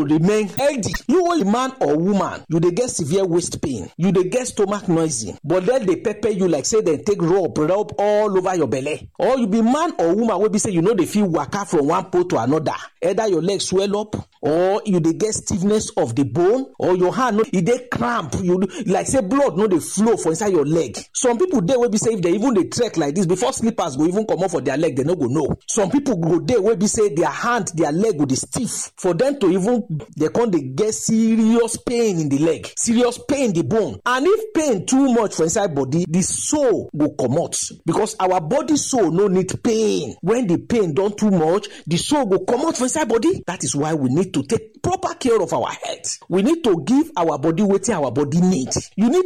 remain healthy. You wey man or woman, you dey get severe waist pain, you dey get stomach noisy, but then dey pepper you like say dem take rub all over your belle. Or you be man or woman wey be say you no dey fit waka from one pole to another. Either your leg swell up, or you dey get stiffness of the bone, or your hand e dey cramp, you like say blood no dey flow for inside your leg. Some people dey wey be say if they even dey trek like this, before slippers go even comot for their leg, they no go know. Some people go dey wey be say their hand, their leg go dey stiff. For them to even, they come dey get serious pain in the leg, serious pain in the bone. And if pain too much for inside body, the soul go comot, because our body soul no need pain. When the pain don too much, the soul go comot for inside body. That is why we need to take proper care of our health. We need to give our body wetin our body need. You need